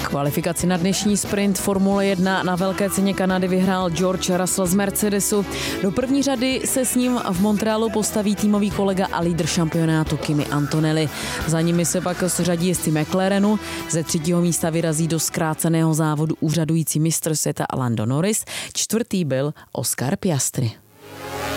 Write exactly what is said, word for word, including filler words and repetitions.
Kvalifikaci na dnešní sprint Formule jedna na Velké ceně Kanady vyhrál George Russell z Mercedesu. Do první řady se s ním v Montrealu postaví týmový kolega a lídr šampionátu Kimi Antonelli. Za nimi se pak seřadí jezdci McLarenu. Ze třetího místa vyrazí do zkráceného závodu úřadující mistr světa Lando Norris. Čtvrtý byl Oscar Piastri.